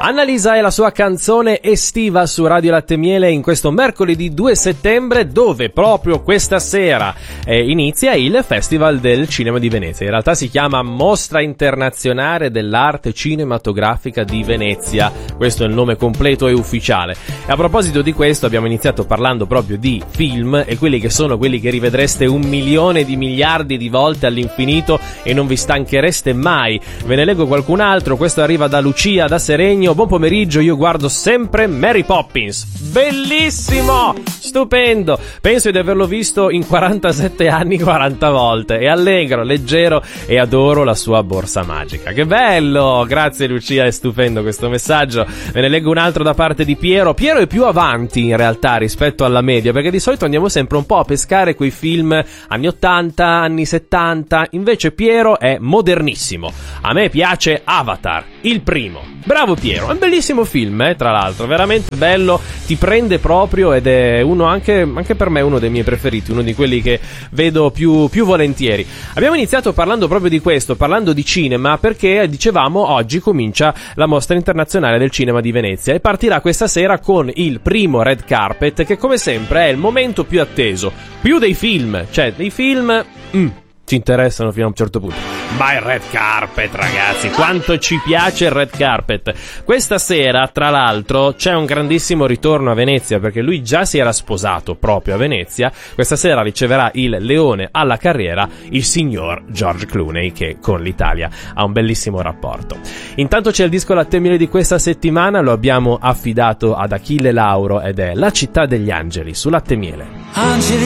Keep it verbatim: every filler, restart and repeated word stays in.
Annalisa e la sua canzone estiva su Radio Latte Miele in questo mercoledì due settembre, dove proprio questa sera eh, inizia il Festival del Cinema di Venezia. In realtà si chiama Mostra Internazionale dell'Arte Cinematografica di Venezia. Questo è il nome completo e ufficiale. E a proposito di questo abbiamo iniziato parlando proprio di film e quelli che sono quelli che rivedreste un milione di miliardi di volte all'infinito e non vi stanchereste mai. Ve ne leggo qualcun altro. Questo arriva da Lucia da Seregno. Buon pomeriggio, io guardo sempre Mary Poppins. Bellissimo! Stupendo! Penso di averlo visto in quarantasette anni quaranta volte. È allegro, leggero e adoro la sua borsa magica. Che bello! Grazie Lucia, è stupendo questo messaggio. Ve ne leggo un altro da parte di Piero. Piero è più avanti in realtà rispetto alla media, perché di solito andiamo sempre un po' a pescare quei film anni ottanta, anni settanta. Invece Piero è modernissimo. A me piace Avatar, il primo. Bravo Piero, è un bellissimo film, eh, tra l'altro, veramente bello, ti prende proprio ed è uno anche, anche per me uno dei miei preferiti, uno di quelli che vedo più, più volentieri. Abbiamo iniziato parlando proprio di questo, parlando di cinema, perché dicevamo oggi comincia la Mostra Internazionale del Cinema di Venezia e partirà questa sera con il primo Red Carpet, che come sempre è il momento più atteso, più dei film, cioè dei film... Mm. ci interessano fino a un certo punto, ma il Red Carpet, ragazzi, quanto ci piace il Red Carpet. Questa sera, tra l'altro, c'è un grandissimo ritorno a Venezia, perché lui già si era sposato proprio a Venezia. Questa sera riceverà il leone alla carriera, il signor George Clooney, che con l'Italia ha un bellissimo rapporto. Intanto c'è il disco Latte Miele di questa settimana, lo abbiamo affidato ad Achille Lauro ed è La città degli angeli su Latte Miele. Angeli